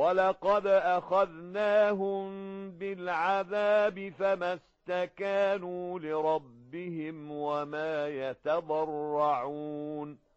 وَلَقَدْ أَخَذْنَاهُمْ بِالْعَذَابِ فَمَا اسْتَكَانُوا لِرَبِّهِمْ وَمَا يَتَضَرَّعُونَ